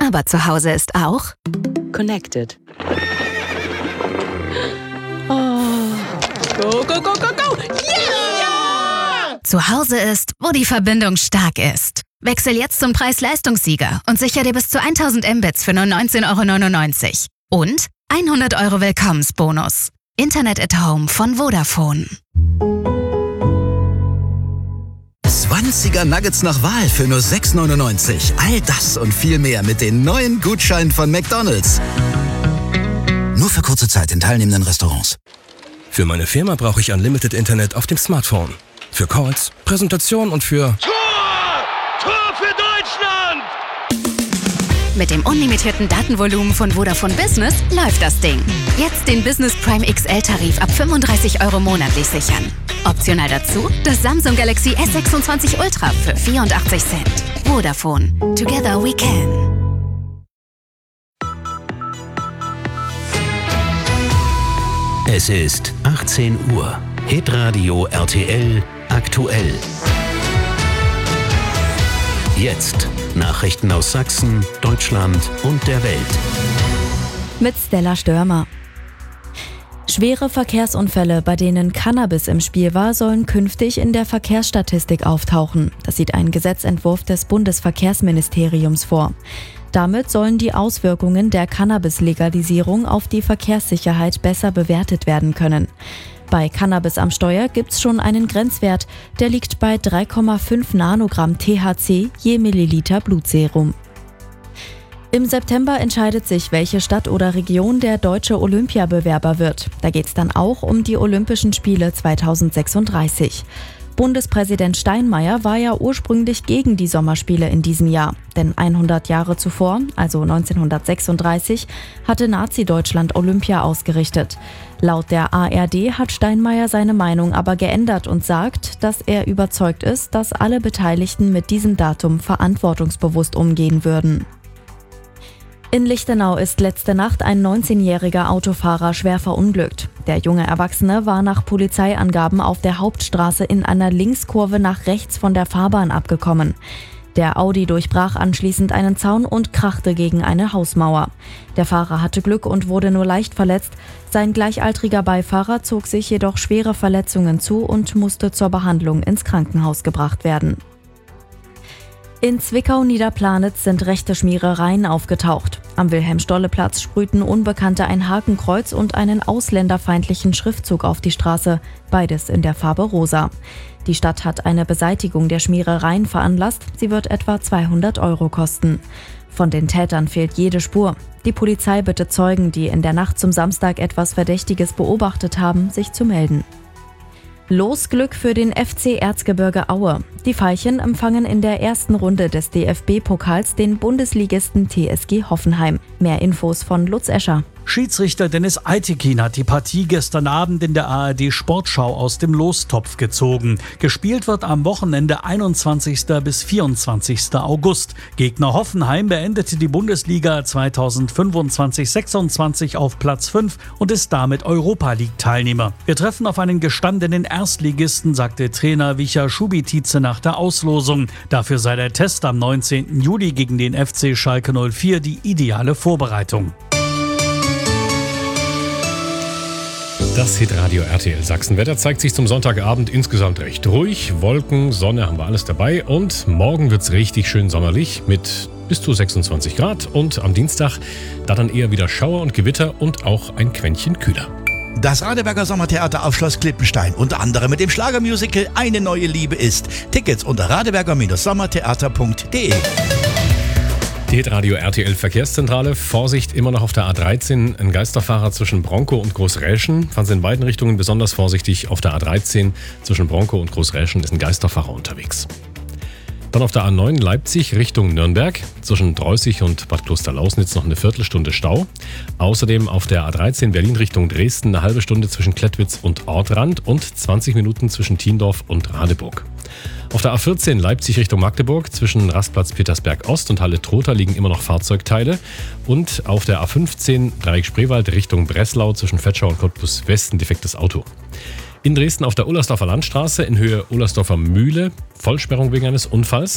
Aber zu Hause ist auch Connected. Oh. Go, go, go, go, go! Yeah! Zu Hause ist, wo die Verbindung stark ist. Wechsel jetzt zum Preis-Leistungssieger und sicher dir bis zu 1000 Mbits für nur 19,99 € und 100 € Willkommensbonus. Internet at Home von Vodafone. 20er Nuggets nach Wahl für nur 6,99 €. All das und viel mehr mit den neuen Gutscheinen von McDonald's. Nur für kurze Zeit in teilnehmenden Restaurants. Für meine Firma brauche ich Unlimited Internet auf dem Smartphone. Für Calls, Präsentationen und für... Tor für Deutschland! Mit dem unlimitierten Datenvolumen von Vodafone Business läuft das Ding. Jetzt den Business Prime XL-Tarif ab 35 € monatlich sichern. Optional dazu das Samsung Galaxy S26 Ultra für 84 Cent. Vodafone. Together we can. Es ist 18 Uhr. Hitradio RTL aktuell. Jetzt Nachrichten aus Sachsen, Deutschland und der Welt. Mit Stella Störmer. Schwere Verkehrsunfälle, bei denen Cannabis im Spiel war, sollen künftig in der Verkehrsstatistik auftauchen. Das sieht ein Gesetzentwurf des Bundesverkehrsministeriums vor. Damit sollen die Auswirkungen der Cannabis-Legalisierung auf die Verkehrssicherheit besser bewertet werden können. Bei Cannabis am Steuer gibt's schon einen Grenzwert, der liegt bei 3,5 Nanogramm THC je Milliliter Blutserum. Im September entscheidet sich, welche Stadt oder Region der deutsche Olympiabewerber wird. Da geht's dann auch um die Olympischen Spiele 2036. Bundespräsident Steinmeier war ja ursprünglich gegen die Sommerspiele in diesem Jahr. Denn 100 Jahre zuvor, also 1936, hatte Nazi-Deutschland Olympia ausgerichtet. Laut der ARD hat Steinmeier seine Meinung aber geändert und sagt, dass er überzeugt ist, dass alle Beteiligten mit diesem Datum verantwortungsbewusst umgehen würden. In Lichtenau ist letzte Nacht ein 19-jähriger Autofahrer schwer verunglückt. Der junge Erwachsene war nach Polizeiangaben auf der Hauptstraße in einer Linkskurve nach rechts von der Fahrbahn abgekommen. Der Audi durchbrach anschließend einen Zaun und krachte gegen eine Hausmauer. Der Fahrer hatte Glück und wurde nur leicht verletzt. Sein gleichaltriger Beifahrer zog sich jedoch schwere Verletzungen zu und musste zur Behandlung ins Krankenhaus gebracht werden. In Zwickau-Niederplanitz sind rechte Schmierereien aufgetaucht. Am Wilhelm-Stolle-Platz sprühten Unbekannte ein Hakenkreuz und einen ausländerfeindlichen Schriftzug auf die Straße, beides in der Farbe rosa. Die Stadt hat eine Beseitigung der Schmierereien veranlasst, sie wird etwa 200 € kosten. Von den Tätern fehlt jede Spur. Die Polizei bittet Zeugen, die in der Nacht zum Samstag etwas Verdächtiges beobachtet haben, sich zu melden. Losglück für den FC Erzgebirge Aue. Die Veilchen empfangen in der ersten Runde des DFB-Pokals den Bundesligisten TSG Hoffenheim. Mehr Infos von Lutz Escher. Schiedsrichter Dennis Eitekin hat die Partie gestern Abend in der ARD Sportschau aus dem Lostopf gezogen. Gespielt wird am Wochenende 21. bis 24. August. Gegner Hoffenheim beendete die Bundesliga 2025/26 auf Platz 5 und ist damit Europa-League-Teilnehmer. Wir treffen auf einen gestandenen Erstligisten, sagte Trainer Wicha Schubitice nach der Auslosung. Dafür sei der Test am 19. Juli gegen den FC Schalke 04 die ideale Vorbereitung. Das Hitradio RTL Sachsenwetter zeigt sich zum Sonntagabend insgesamt recht ruhig. Wolken, Sonne haben wir alles dabei und morgen wird's richtig schön sommerlich mit bis zu 26 Grad und am Dienstag da dann eher wieder Schauer und Gewitter und auch ein Quäntchen kühler. Das Radeberger Sommertheater auf Schloss Klippenstein, unter anderem mit dem Schlagermusical Eine neue Liebe ist. Tickets unter radeberger-sommertheater.de. Die Hitradio RTL Verkehrszentrale. Vorsicht immer noch auf der A13. Ein Geisterfahrer zwischen Bronkow und Großräschen. Fahren Sie in beiden Richtungen besonders vorsichtig. Auf der A13 zwischen Bronkow und Großräschen ist ein Geisterfahrer unterwegs. Dann auf der A9 Leipzig Richtung Nürnberg. Zwischen Dreußig und Bad Klosterlausnitz noch eine Viertelstunde Stau. Außerdem auf der A13 Berlin Richtung Dresden eine halbe Stunde zwischen Klettwitz und Ortrand und 20 Minuten zwischen Tiendorf und Radeburg. Auf der A14 Leipzig Richtung Magdeburg zwischen Rastplatz Petersberg Ost und Halle Trotha liegen immer noch Fahrzeugteile. Und auf der A15 Dreieck Spreewald Richtung Breslau zwischen Vetschau und Cottbus West ein defektes Auto. In Dresden auf der Ullersdorfer Landstraße in Höhe Ullersdorfer Mühle Vollsperrung wegen eines Unfalls.